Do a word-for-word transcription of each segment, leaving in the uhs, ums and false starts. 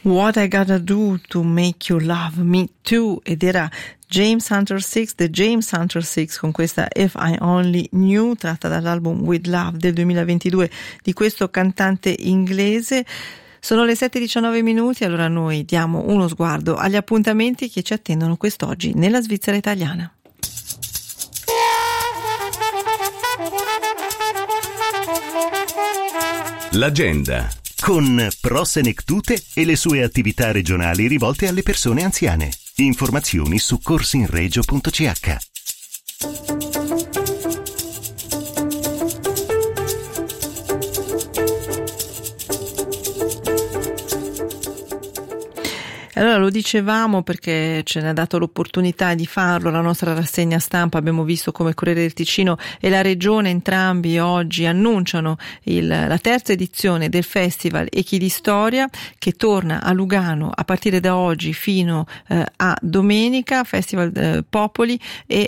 What I Gotta Do to Make You Love Me Too, ed era James Hunter Six, The James Hunter Six, con questa If I Only Knew, tratta dall'album With Love del duemilaventidue di questo cantante inglese. Sono le sette e diciannove minuti, allora noi diamo uno sguardo agli appuntamenti che ci attendono quest'oggi nella Svizzera italiana. L'agenda con Pro Senectute e le sue attività regionali rivolte alle persone anziane. Informazioni su corsinregio punto c h. Allora lo dicevamo perché ce ne ha dato l'opportunità di farlo la nostra rassegna stampa. Abbiamo visto come Corriere del Ticino e la Regione entrambi oggi annunciano il, la terza edizione del Festival Echi di Storia, che torna a Lugano a partire da oggi fino eh, a domenica, Festival eh, Popoli, e,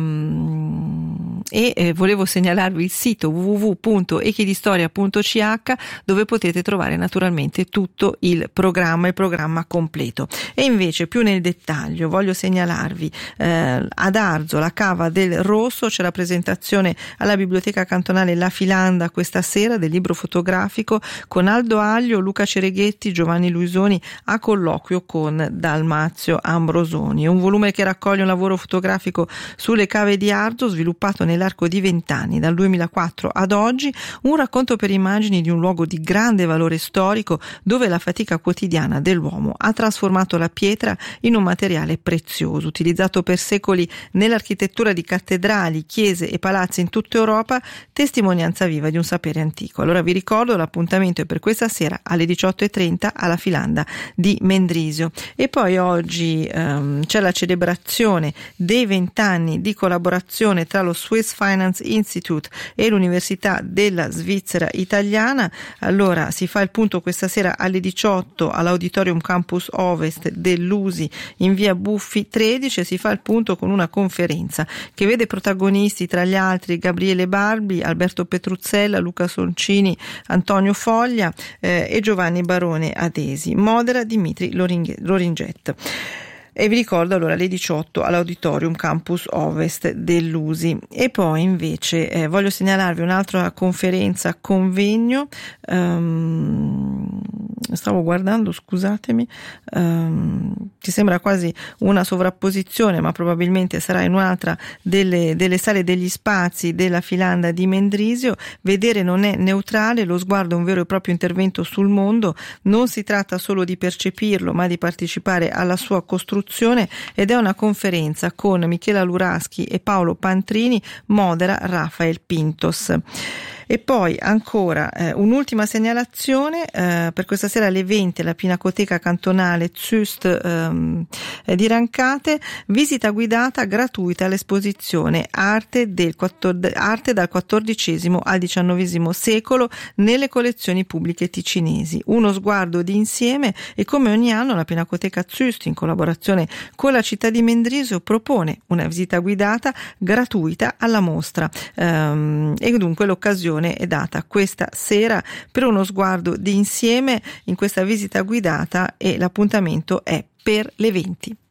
um, e eh, volevo segnalarvi il sito w w w punto echidistoria punto c h, dove potete trovare naturalmente tutto il programma, il programma completo. E invece più nel dettaglio voglio segnalarvi eh, ad Arzo, la Cava del Rosso, c'è la presentazione alla Biblioteca Cantonale La Filanda questa sera del libro fotografico con Aldo Aglio, Luca Cereghetti, Giovanni Luisoni, a colloquio con Dalmazio Ambrosoni. È un volume che raccoglie un lavoro fotografico sulle cave di Arzo sviluppato nell'arco di vent'anni, dal duemilaquattro ad oggi, un racconto per immagini di un luogo di grande valore storico dove la fatica quotidiana dell'uomo ha trasformato la pietra in un materiale prezioso, utilizzato per secoli nell'architettura di cattedrali, chiese e palazzi in tutta Europa, testimonianza viva di un sapere antico. Allora vi ricordo, l'appuntamento è per questa sera alle diciotto e trenta alla Filanda di Mendrisio. E poi oggi um, c'è la celebrazione dei vent'anni di collaborazione tra lo Swiss Finance Institute e l'Università della Svizzera italiana. Allora si fa il punto questa sera alle diciotto all'Auditorium Campus Ovest dell'U S I in via Buffi tredici, e si fa il punto con una conferenza che vede protagonisti tra gli altri Gabriele Barbi, Alberto Petruzzella, Luca Soncini, Antonio Foglia eh, e Giovanni Barone Adesi. Modera Dimitri Loringet. E vi ricordo allora alle diciotto all'Auditorium Campus Ovest dell'U S I. E poi invece eh, voglio segnalarvi un'altra conferenza convegno, um, stavo guardando, scusatemi, um, ci sembra quasi una sovrapposizione, ma probabilmente sarà in un'altra delle, delle sale degli spazi della Filanda di Mendrisio. Vedere non è neutrale, lo sguardo è un vero e proprio intervento sul mondo, non si tratta solo di percepirlo ma di partecipare alla sua costruzione, ed è una conferenza con Michela Luraschi e Paolo Pantrini, modera Rafael Pintos. E poi ancora eh, un'ultima segnalazione eh, per questa sera alle venti alla Pinacoteca Cantonale Züst ehm, eh, di Rancate, visita guidata gratuita all'esposizione Arte, del quattordici, Arte dal quattordicesimo al diciannovesimo secolo nelle collezioni pubbliche ticinesi. Uno sguardo di insieme, e come ogni anno la Pinacoteca Züst, in collaborazione con la città di Mendrisio, propone una visita guidata gratuita alla mostra ehm, e dunque l'occasione è data questa sera per uno sguardo di insieme in questa visita guidata, e l'appuntamento è per le venti.